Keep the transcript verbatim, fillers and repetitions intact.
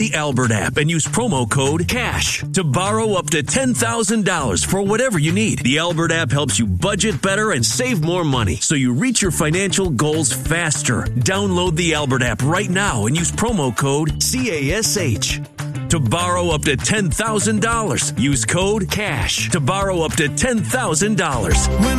the Albert app and use promo code CASH to borrow up to ten thousand dollars for whatever you need. The Albert app helps you budget better and save more money so you reach your financial goals faster. Download the Albert app right now and use promo code CASH to borrow up to ten thousand dollars. Use code CASH to borrow up to ten thousand dollars. When